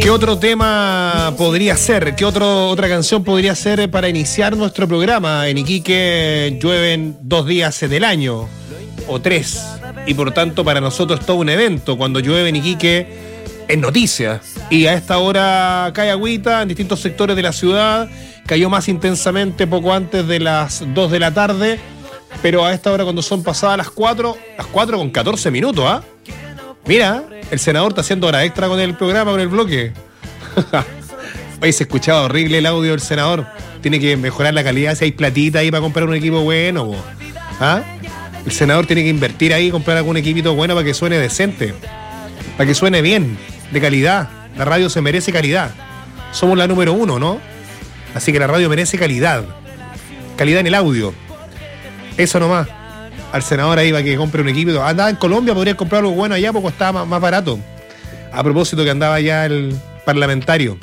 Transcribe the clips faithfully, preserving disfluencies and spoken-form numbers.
¿Qué otro tema podría ser? ¿Qué otro, otra canción podría ser para iniciar nuestro programa? En Iquique llueven dos días del año, o tres, y por tanto para nosotros es todo un evento. Cuando llueve en Iquique es noticia, y a esta hora cae agüita en distintos sectores de la ciudad. Cayó más intensamente poco antes de las dos de la tarde, pero a esta hora, cuando son pasadas las cuatro, las cuatro con catorce minutos, ¿ah? ¿eh? Mira, el senador está haciendo hora extra con el programa, con el bloque. Oye, se escuchaba horrible el audio del senador. Tiene que mejorar la calidad, si hay platita ahí para comprar un equipo bueno, po. ¿Ah? El senador tiene que invertir ahí, comprar algún equipito bueno para que suene decente, para que suene bien, de calidad. La radio se merece calidad. Somos la número uno, ¿no? Así que la radio merece calidad. Calidad en el audio. Eso nomás. Al senador ahí para que compre un equipo. Andaba en Colombia, podría comprar algo bueno allá porque estaba más, más barato. A propósito que andaba allá el parlamentario.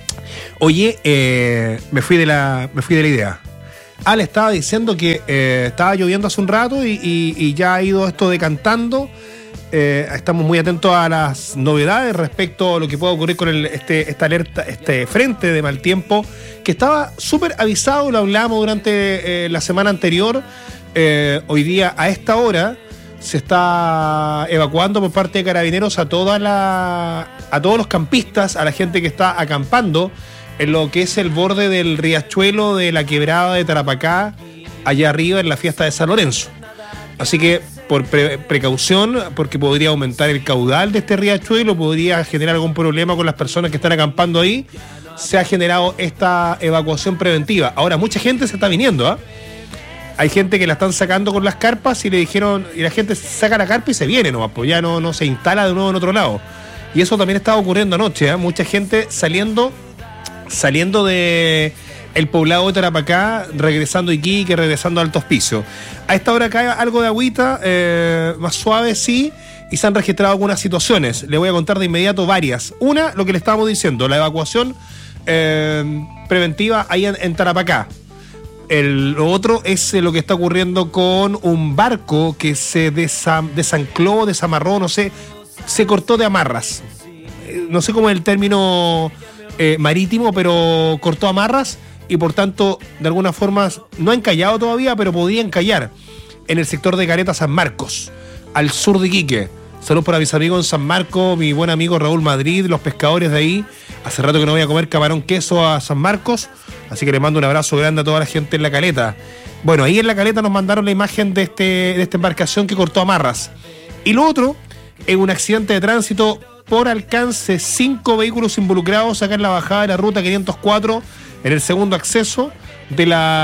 Oye, eh, me fui de la me fui de la idea. Ah, le estaba diciendo que eh, estaba lloviendo hace un rato y, y, y ya ha ido esto decantando. Eh, estamos muy atentos a las novedades respecto a lo que pueda ocurrir con el, este, esta alerta, este frente de mal tiempo, que estaba súper avisado, lo hablamos durante eh, la semana anterior. Eh, hoy día, a esta hora, se está evacuando por parte de Carabineros a toda la, a todos los campistas, a la gente que está acampando en lo que es el borde del riachuelo de la quebrada de Tarapacá, allá arriba en la fiesta de San Lorenzo. Así que, por pre- precaución, porque podría aumentar el caudal de este riachuelo, podría generar algún problema con las personas que están acampando ahí, se ha generado esta evacuación preventiva. Ahora, mucha gente se está viniendo, ¿ah? ¿eh? Hay gente que la están sacando con las carpas y le dijeron, y la gente saca la carpa y se viene nomás, pues ya no, no se instala de nuevo en otro lado. Y eso también estaba ocurriendo anoche, ¿eh? Mucha gente saliendo, saliendo de el poblado de Tarapacá, regresando a Iquique, regresando a Alto Hospicio. A esta hora cae algo de agüita, eh, más suave sí, y se han registrado algunas situaciones. Le voy a contar de inmediato varias. Una, lo que le estábamos diciendo, la evacuación eh, preventiva ahí en, en Tarapacá. El, lo otro es lo que está ocurriendo con un barco que se desam, desancló, desamarró, no sé, se cortó de amarras. Eh, no sé cómo es el término eh, marítimo, pero cortó amarras y por tanto, de alguna forma, no ha encallado todavía, pero podía encallar en el sector de Caleta San Marcos, al sur de Iquique. Saludos para mis amigos en San Marcos, mi buen amigo Raúl Madrid, los pescadores de ahí. Hace rato que no voy a comer camarón queso a San Marcos, así que le mando un abrazo grande a toda la gente en la Caleta. Bueno, ahí en la Caleta nos mandaron la imagen de, este, de esta embarcación que cortó amarras. Y lo otro es un accidente de tránsito por alcance, cinco vehículos involucrados acá en la bajada de la ruta quinientos cuatro, en el segundo acceso de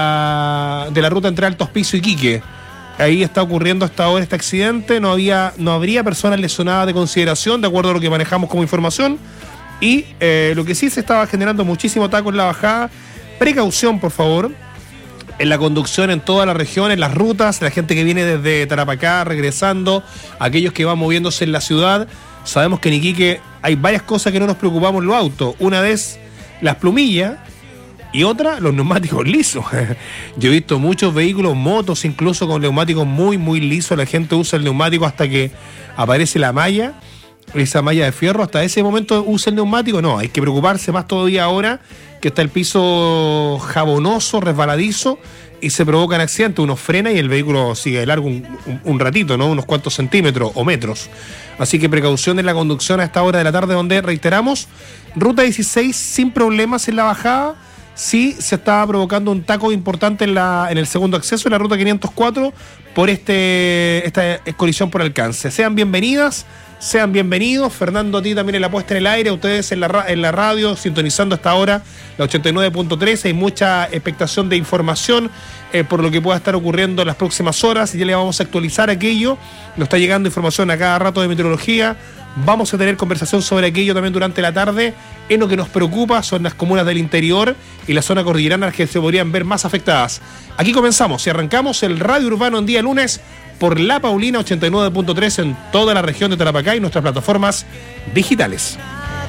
la, de la ruta entre Alto Hospicio y Iquique. Ahí está ocurriendo hasta ahora este accidente, no había, no habría personas lesionadas de consideración, de acuerdo a lo que manejamos como información. Y eh, lo que sí se estaba generando muchísimo taco en la bajada. Precaución, por favor, en la conducción en toda la región, en las rutas, la gente que viene desde Tarapacá, regresando, aquellos que van moviéndose en la ciudad. Sabemos que en Iquique hay varias cosas que no nos preocupamos en los autos. Una es las plumillas y otra, los neumáticos lisos. Yo he visto muchos vehículos, motos incluso con neumáticos muy, muy lisos. La gente usa el neumático hasta que aparece la malla, esa malla de fierro. Hasta ese momento usa el neumático. No, hay que preocuparse más todavía ahora que está el piso jabonoso, resbaladizo, y se provocan accidentes. Uno frena y el vehículo sigue de largo un, un, un ratito, ¿no? Unos cuantos centímetros o metros. Así que precaución en la conducción a esta hora de la tarde, donde, reiteramos, ruta dieciséis sin problemas en la bajada. Sí se estaba provocando un taco importante en, la, en el segundo acceso, en la ruta quinientos cuatro, por este, esta colisión por alcance. Sean bienvenidas, sean bienvenidos. Fernando, a ti también en la puesta en el aire, a ustedes en la, en la radio, sintonizando hasta ahora la ochenta y nueve punto tres. Hay mucha expectación de información eh, por lo que pueda estar ocurriendo en las próximas horas, y ya le vamos a actualizar aquello. Nos está llegando información a cada rato de meteorología. Vamos a tener conversación sobre aquello también durante la tarde. En lo que nos preocupa son las comunas del interior y la zona cordillerana, que se podrían ver más afectadas. Aquí comenzamos y arrancamos el Radio Urbano en día lunes por La Paulina ochenta y nueve punto tres en toda la región de Tarapacá y nuestras plataformas digitales.